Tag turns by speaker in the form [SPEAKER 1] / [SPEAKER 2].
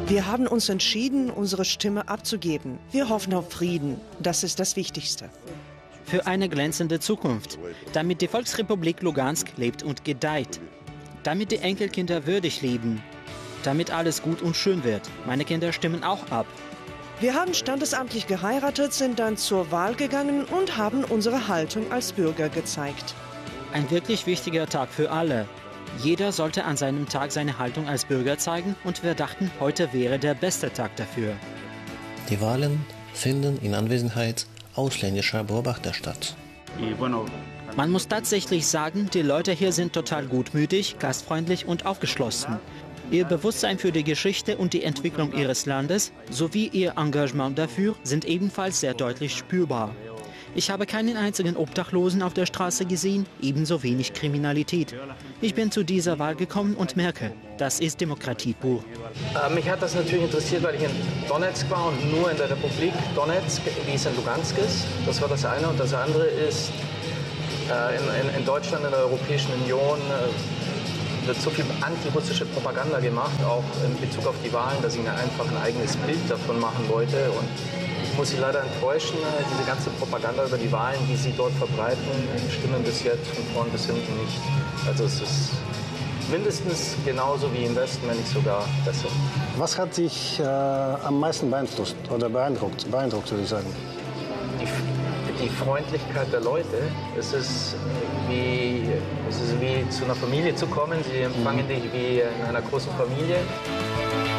[SPEAKER 1] Wir haben uns entschieden, unsere Stimme abzugeben. Wir hoffen auf Frieden. Das ist das Wichtigste.
[SPEAKER 2] Für eine glänzende Zukunft, damit die Volksrepublik Lugansk lebt und gedeiht. Damit die Enkelkinder würdig leben. Damit alles gut und schön wird. Meine Kinder stimmen auch ab.
[SPEAKER 1] Wir haben standesamtlich geheiratet, sind dann zur Wahl gegangen und haben unsere Haltung als Bürger gezeigt.
[SPEAKER 2] Ein wirklich wichtiger Tag für alle. Jeder sollte an seinem Tag seine Haltung als Bürger zeigen und wir dachten, heute wäre der beste Tag dafür.
[SPEAKER 3] Die Wahlen finden in Anwesenheit ausländischer Beobachter statt.
[SPEAKER 2] Man muss tatsächlich sagen, die Leute hier sind total gutmütig, gastfreundlich und aufgeschlossen. Ihr Bewusstsein für die Geschichte und die Entwicklung ihres Landes sowie ihr Engagement dafür sind ebenfalls sehr deutlich spürbar. Ich habe keinen einzigen Obdachlosen auf der Straße gesehen, ebenso wenig Kriminalität. Ich bin zu dieser Wahl gekommen und merke, das ist Demokratie pur.
[SPEAKER 4] Mich hat das natürlich interessiert, weil ich in Donetsk war und nur in der Republik Donetsk, wie es in Lugansk ist. Das war das eine. Und das andere ist, in Deutschland, in der Europäischen Union wird so viel antirussische Propaganda gemacht, auch in Bezug auf die Wahlen, dass ich mir einfach ein eigenes Bild davon machen wollte. Und ich muss Sie leider enttäuschen, diese ganze Propaganda über die Wahlen, die Sie dort verbreiten, stimmen bis jetzt von vorn bis hinten nicht. Also es ist mindestens genauso wie im Westen, wenn nicht sogar besser.
[SPEAKER 5] Was hat dich am meisten beeinflusst oder beeindruckt, würde ich sagen?
[SPEAKER 4] Die Freundlichkeit der Leute. Es ist wie zu einer Familie zu kommen. Sie empfangen dich wie in einer großen Familie.